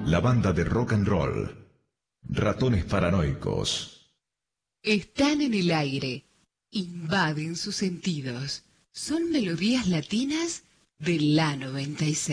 La banda de rock and roll. Ratones Paranoicos. Están en el aire, invaden sus sentidos. Son melodías latinas de la 96.